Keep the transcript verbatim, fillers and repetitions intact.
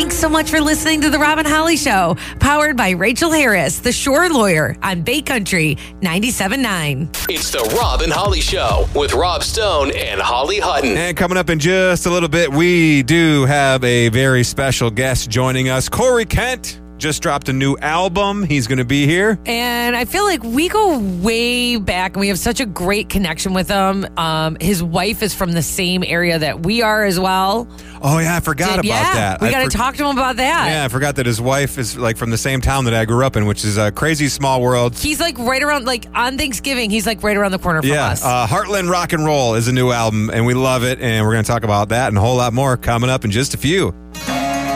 Thanks so much for listening to The Rob and Holly Show, powered by Rachel Harris, the Shore Lawyer on Bay Country ninety-seven point nine. It's The Rob and Holly Show with Rob Stone and Holly Hutton. And coming up in just a little bit, we do have a very special guest joining us. Corey Kent just dropped a new album. He's going to be here. And I feel like we go way back and we have such a great connection with him. Um, his wife is from the same area that we are as well. Oh, yeah, I forgot Did, about yeah, that. We I got to for- talk to him about that. Yeah, I forgot that his wife is like from the same town that I grew up in, which is a crazy small world. He's like right around, like on Thanksgiving, he's like right around the corner from Yeah, us. uh, Heartland Rock and Roll is a new album, and we love it, and we're going to talk about that and a whole lot more coming up in just a few.